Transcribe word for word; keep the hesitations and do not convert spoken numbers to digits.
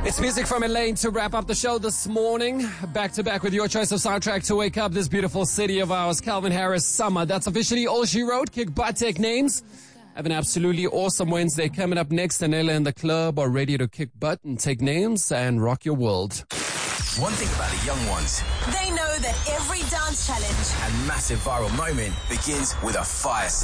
It's music from Elaine to wrap up the show this morning. Back to back with your choice of soundtrack to wake up this beautiful city of ours. Calvin Harris, Summer. That's officially all she wrote. Kick butt, take names. Have an absolutely awesome Wednesday coming up next. Anela and the club are ready to kick butt and take names and rock your world. One thing about the young ones, they know that every dance challenge and massive viral moment begins with a fire sale.